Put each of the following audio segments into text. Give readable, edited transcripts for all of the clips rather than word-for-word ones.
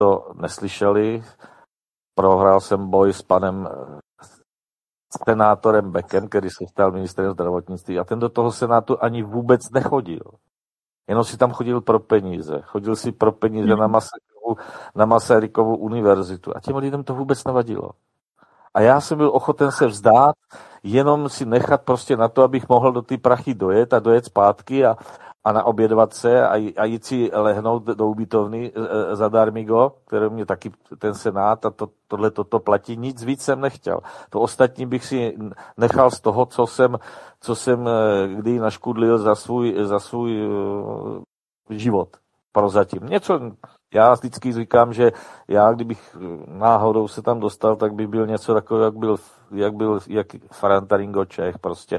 to neslyšeli. Prohrál jsem boj s panem senátorem Beckem, který se stal ministrem zdravotnictví, a ten do toho senátu ani vůbec nechodil. Jenom si tam chodil pro peníze. Chodil si pro peníze na Masarykovu univerzitu. A těm lidem to vůbec nevadilo. A já jsem byl ochoten se vzdát, jenom si nechat prostě na to, abych mohl do ty prachy dojet zpátky a naobědvat se a jít si lehnout do ubytovny zadarmigo, které mě taky ten senát a toto platí. Nic víc jsem nechtěl. To ostatní bych si nechal z toho, co jsem kdy naškudlil za svůj život prozatím. Já vždycky říkám, že já, kdybych náhodou se tam dostal, tak by byl něco takového, jak Franta Ringočech prostě.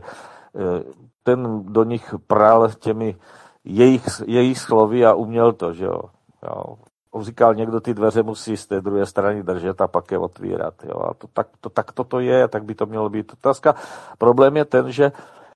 Ten do nich pral těmi jejich slovy a uměl to, že jo. On říkal, někdo ty dveře musí z té druhé strany držet a pak je otvírat, jo. A tak toto je, tak by to mělo být. Otázka. Problém je ten, že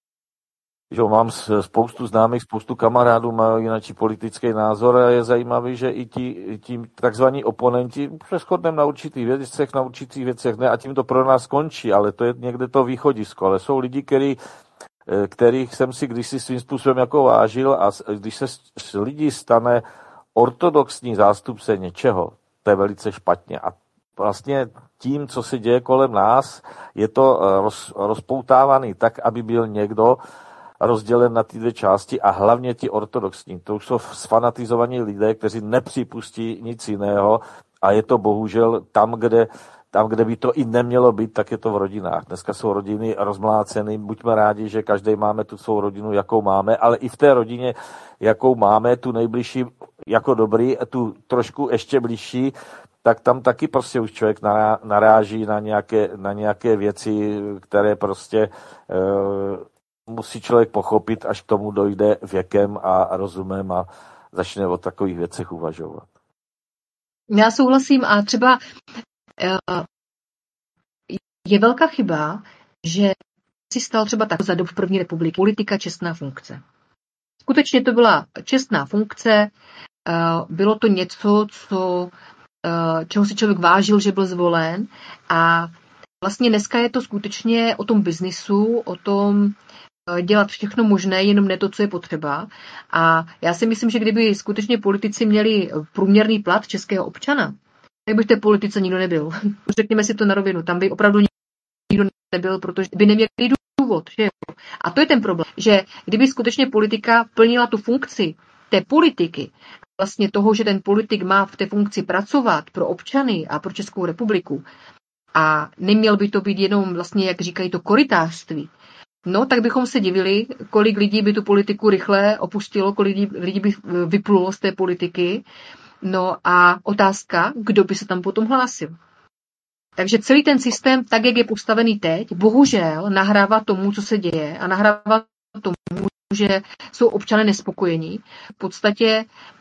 mám spoustu známých, spoustu kamarádů, mají jináčí politický názor a je zajímavý, že i ti takzvaní oponenti se shodneme na určitých věcech ne, a tím to pro nás skončí, ale to je někde to východisko. Ale jsou lidi, kterých jsem si kdysi svým způsobem jako vážil, a když se z lidí stane ortodoxní zástupce něčeho, to je velice špatně. A vlastně tím, co se děje kolem nás, je to rozpoutávaný tak, aby byl někdo rozdělen na ty dvě části, a hlavně ti ortodoxní. To už jsou sfanatizovaní lidé, kteří nepřipustí nic jiného, a je to bohužel tam, kde by to i nemělo být, tak je to v rodinách. Dneska jsou rodiny rozmláceny, buďme rádi, že každý máme tu svou rodinu, jakou máme, ale i v té rodině, jakou máme, tu nejbližší jako dobrý, tu trošku ještě blížší, tak tam taky prostě už člověk naráží na nějaké věci, které prostě musí člověk pochopit, až k tomu dojde věkem a rozumem a začne o takových věcech uvažovat. Já souhlasím, a třeba je velká chyba, že si stal třeba tak za dob první republiky politika čestná funkce. Skutečně to byla čestná funkce, bylo to něco, čeho si člověk vážil, že byl zvolen, a vlastně dneska je to skutečně o tom biznisu, o tom dělat všechno možné, jenom ne to, co je potřeba. A já si myslím, že kdyby skutečně politici měli průměrný plat českého občana, tak by v té politice nikdo nebyl. Řekněme si to na rovinu, tam by opravdu nikdo nebyl, protože by neměli důvod. Že jo? A to je ten problém, že kdyby skutečně politika plnila tu funkci té politiky, vlastně toho, že ten politik má v té funkci pracovat pro občany a pro Českou republiku, a neměl by to být jenom vlastně, jak říkají, to korytářství, no, tak bychom se divili, kolik lidí by tu politiku rychle opustilo, kolik lidí by vyplulo z té politiky. No a otázka, kdo by se tam potom hlásil. Takže celý ten systém, tak jak je postavený teď, bohužel nahrává tomu, co se děje, a nahrává tomu, že jsou občané nespokojení. V podstatě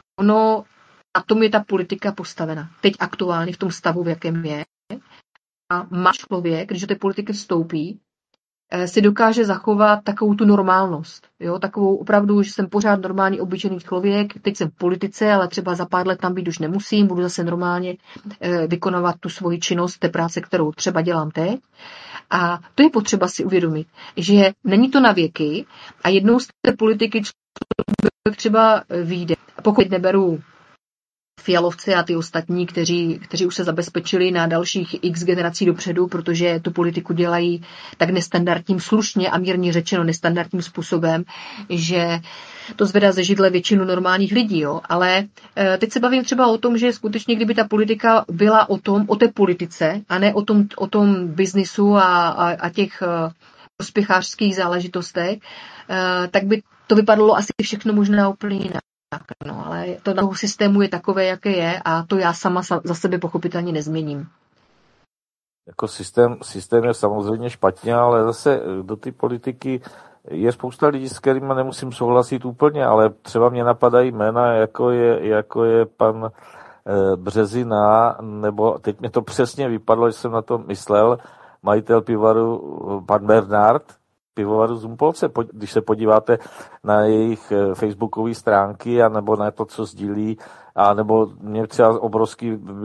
na tom je ta politika postavena. Teď aktuálně v tom stavu, v jakém je. A má člověk, když do té politiky vstoupí, si dokáže zachovat takovou tu normálnost. Jo? Takovou opravdu, že jsem pořád normální, obyčejný člověk, teď jsem v politice, ale třeba za pár let tam být už nemusím, budu zase normálně vykonávat tu svoji činnost, té práce, kterou třeba dělám teď. A to je potřeba si uvědomit, že není to na věky a jednou z té politiky třeba vyjde. Pokud neberu Fialovci a ty ostatní, kteří už se zabezpečili na dalších x generací dopředu, protože tu politiku dělají tak nestandardním, slušně a mírně řečeno nestandardním způsobem, že to zvedá ze židle většinu normálních lidí. Jo? Ale teď se bavím třeba o tom, že skutečně, kdyby ta politika byla o té politice a ne o tom biznisu a těch prospěchářských záležitostech, tak by to vypadalo asi všechno možná úplně jinak. No, ale to na toho systému je takové, jaké je, a to já sama za sebe pochopitelně nezměním. Jako systém je samozřejmě špatně, ale zase do té politiky je spousta lidí, s kterými nemusím souhlasit úplně, ale třeba mě napadají jména, jako je pan Březina, nebo teď mě to přesně vypadlo, že jsem na to myslel, majitel pivaru, pan Bernard, pivovaru Zumpolce. Když se podíváte na jejich facebookové stránky, anebo na to, co sdílí, a nebo mě třeba obrovský